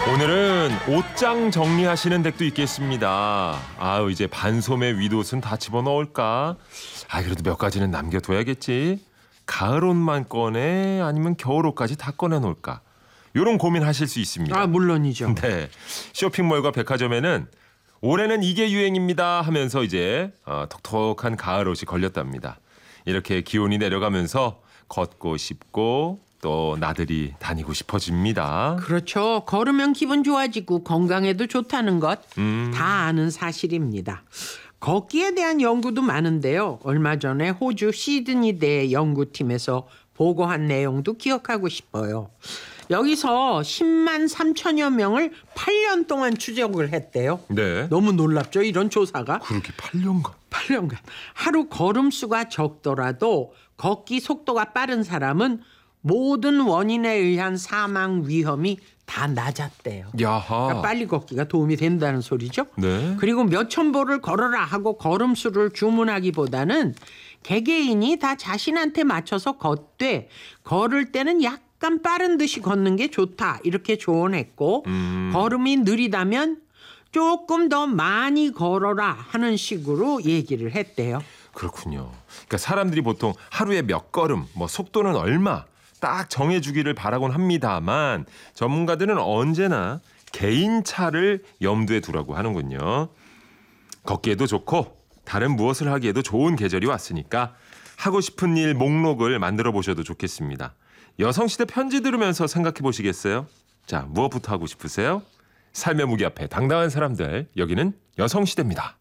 오늘은 옷장 정리하시는 댁도 있겠습니다. 아유, 이제 반소매 윗옷은 다 집어넣을까? 그래도 몇 가지는 남겨둬야겠지. 가을 옷만 꺼내 아니면 겨울 옷까지 다 꺼내놓을까? 이런 고민하실 수 있습니다. 물론이죠. 네, 쇼핑몰과 백화점에는 올해는 이게 유행입니다 하면서 이제 톡톡한 가을 옷이 걸렸답니다. 이렇게 기온이 내려가면서 걷고 싶고 또 나들이 다니고 싶어집니다. 그렇죠. 걸으면 기분 좋아지고 건강에도 좋다는 것 다 아는 사실입니다. 걷기에 대한 연구도 많은데요. 얼마 전에 호주 시드니대 연구팀에서 보고한 내용도 기억하고 싶어요. 여기서 10만 3천여 명을 8년 동안 추적을 했대요. 네. 너무 놀랍죠? 이런 조사가. 그렇게 8년간. 8년간. 하루 걸음수가 적더라도 걷기 속도가 빠른 사람은 모든 원인에 의한 사망 위험이 다 낮았대요. 야하. 그러니까 빨리 걷기가 도움이 된다는 소리죠. 네. 그리고 몇천 보를 걸어라 하고 걸음수를 주문하기보다는 개개인이 다 자신한테 맞춰서 걷되 걸을 때는 약간 빠른 듯이 걷는 게 좋다 이렇게 조언했고 걸음이 느리다면 조금 더 많이 걸어라 하는 식으로 얘기를 했대요. 그렇군요. 그러니까 사람들이 보통 하루에 몇 걸음, 속도는 얼마 딱 정해주기를 바라곤 합니다만 전문가들은 언제나 개인차를 염두에 두라고 하는군요. 걷기에도 좋고 다른 무엇을 하기에도 좋은 계절이 왔으니까 하고 싶은 일 목록을 만들어 보셔도 좋겠습니다. 여성시대 편지 들으면서 생각해 보시겠어요? 자, 무엇부터 하고 싶으세요? 삶의 무게 앞에 당당한 사람들, 여기는 여성시대입니다.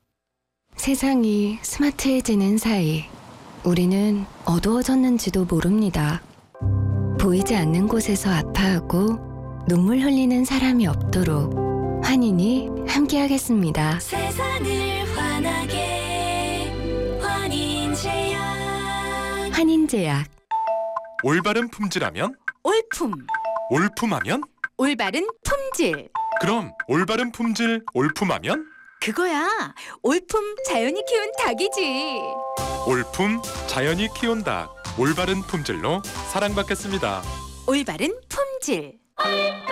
세상이 스마트해지는 사이 우리는 어두워졌는지도 모릅니다. 보이지 않는 곳에서 아파하고 눈물 흘리는 사람이 없도록 환인이 함께하겠습니다. 세상을 환하게 환인제약. 환인제약. 올바른 품질하면? 올품. 올품하면? 올바른 품질. 그럼 올바른 품질 올품하면? 그거야. 올품 자연이 키운 닭이지. 올품 자연이 키운 닭. 올바른 품질로 사랑받겠습니다. 올바른 품질.